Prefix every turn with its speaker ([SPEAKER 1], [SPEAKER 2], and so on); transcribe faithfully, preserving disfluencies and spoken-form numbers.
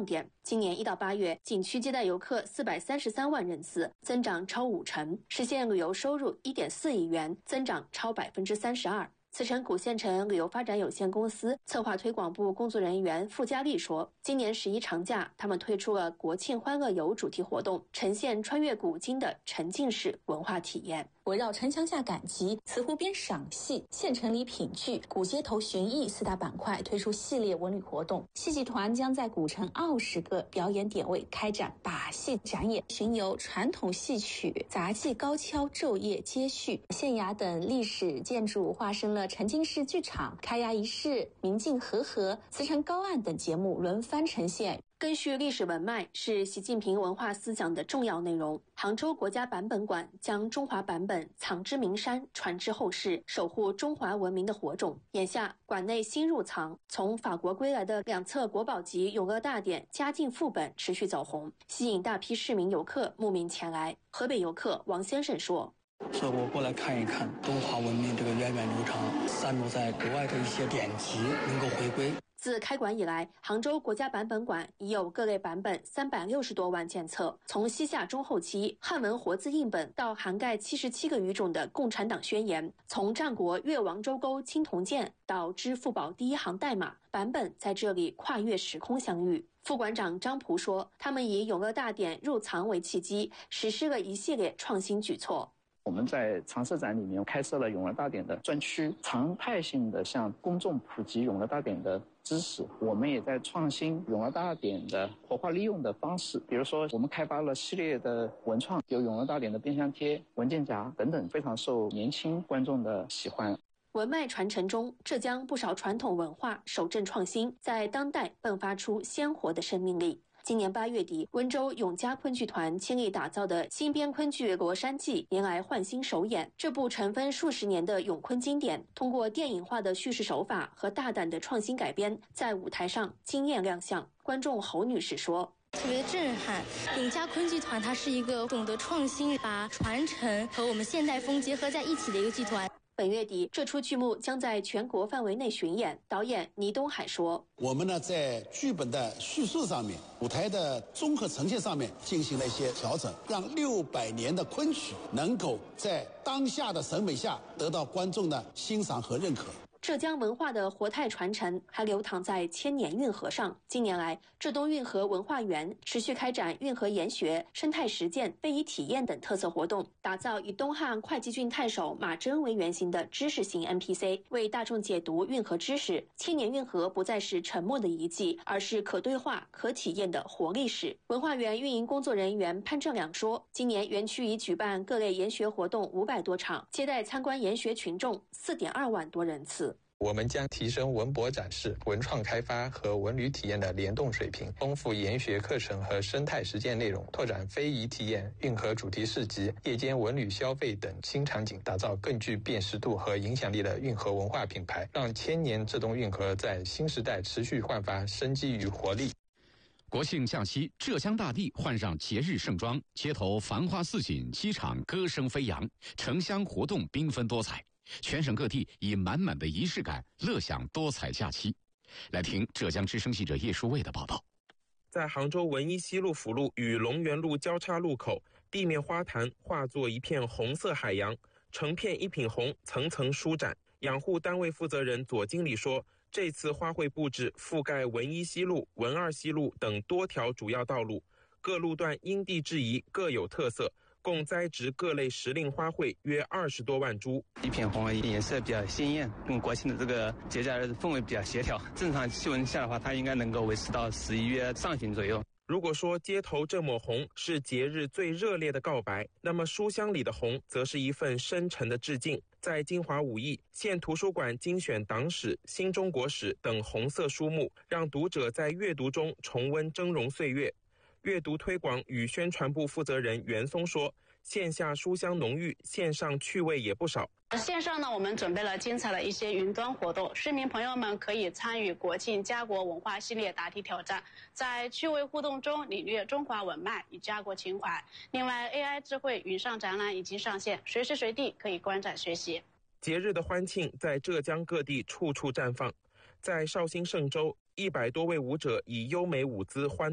[SPEAKER 1] 点。今年一到八月，景区接待游客四百三十三万人次，增长超五成，实现旅游收入一点四亿元，增长超百分之三十二。慈城古县城旅游发展有限公司策划推广部工作人员傅佳丽说，今年十一长假，他们推出了国庆欢乐游主题活动，呈现穿越古今的沉浸式文化体验。围绕城墙下赶集、慈湖边赏戏、县城里品剧、古街头寻艺四大板块推出系列文旅活动。戏剧团将在古城二十个表演点位开展把戏展演，巡游传统戏曲、杂技高跷、昼夜接续、县衙等历史建筑，化身了沉浸式剧场、开衙仪式、明镜和合、慈城高岸等节目轮番呈现。根续历史文脉是习近平文化思想的重要内容。杭州国家版本馆将中华版本藏之名山，传之后世，守护中华文明的火种。眼下，馆内新入藏从法国归来的两册国宝级《永乐大典》嘉靖副本持续走红，吸引大批市民游客慕名前来。河北游客王先生说，
[SPEAKER 2] 所以我过来看一看中华文明这个源远流长，散落在国外的一些典籍能够回归。
[SPEAKER 1] 自开馆以来，杭州国家版本馆已有各类版本三百六十多万件册，从西夏中后期汉文活字印本到涵盖七十七个语种的共产党宣言，从战国越王周沟青铜剑到支付宝第一行代码，版本在这里跨越时空相遇。副馆长张璞说，他们以永乐大典入藏为契机，实施了一系列创新举措。
[SPEAKER 3] 我们在常设展里面开设了永乐大典的专区，常态性的向公众普及永乐大典的知识。我们也在创新永乐大典的活化利用的方式，比如说我们开发了系列的文创，有永乐大典的便箱贴、文件夹等等，非常受年轻观众的喜欢。
[SPEAKER 1] 文脉传承中，浙江不少传统文化守正创新，在当代迸发出鲜活的生命力。今年八月底，温州永嘉昆剧团倾力打造的新编昆剧《罗山记》迎来焕新首演。这部尘封数十年的永昆经典，通过电影化的叙事手法和大胆的创新改编，在舞台上惊艳亮相。观众侯女士说，
[SPEAKER 4] 特别震撼。永嘉昆剧团它是一个懂得创新，把传承和我们现代风结合在一起的一个剧团。
[SPEAKER 1] 本月底，这出剧目将在全国范围内巡演。导演倪东海说，
[SPEAKER 5] 我们呢在剧本的叙述上面、舞台的综合呈现上面进行了一些调整，让六百年的昆曲能够在当下的审美下得到观众的欣赏和认可。
[SPEAKER 1] 浙江文化的活态传承还流淌在千年运河上。近年来，浙东运河文化园持续开展运河研学、生态实践、非遗体验等特色活动，打造以东汉会稽郡太守马真为原型的知识型 N P C， 为大众解读运河知识。千年运河不再是沉默的遗迹，而是可对话、可体验的活历史。文化园运营工作人员潘正良说，今年园区已举办各类研学活动五百多场，接待参观研学群众四点二万多人次。
[SPEAKER 6] 我们将提升文博展示、文创开发和文旅体验的联动水平，丰富研学课程和生态实践内容，拓展非遗体验、运河主题市集、夜间文旅消费等新场景，打造更具辨识度和影响力的运河文化品牌，让千年浙东运河在新时代持续焕发生机与活力。
[SPEAKER 7] 国庆假期，浙江大地换上节日盛装，街头繁花似锦，机场歌声飞扬，城乡活动缤纷多彩。全省各地以满满的仪式感乐享多彩假期。来听浙江之声记者叶淑卫的报道。
[SPEAKER 8] 在杭州文一西路辅路与龙源路交叉路口，地面花坛化作一片红色海洋，成片一品红，层层舒展。养护单位负责人左经理说，这次花卉布置覆盖文一西路、文二西路等多条主要道路，各路段因地制宜，各有特色，共栽植各类时令花卉约二十多万株。
[SPEAKER 9] 一片红，颜色比较鲜艳，跟国庆的这个节假日的氛围比较协调。正常气温下的话，它应该能够维持到十一月上旬左右。
[SPEAKER 8] 如果说街头这抹红是节日最热烈的告白，那么书香里的红则是一份深沉的致敬。在金华武义县图书馆精选党史、新中国史等红色书目，让读者在阅读中重温峥嵘岁月。阅读推广与宣传部负责人袁松说，线下书香浓郁，线上趣味也不少。
[SPEAKER 10] 线上呢，我们准备了精彩的一些云端活动，市民朋友们可以参与国庆家国文化系列答题挑战，在趣味互动中领略中华文脉与家国情怀。另外 A I 智慧云上展览已经上线，随时随地可以观展学习。
[SPEAKER 8] 节日的欢庆在浙江各地处处绽放，在绍兴嵊州，一百多位舞者以优美舞姿欢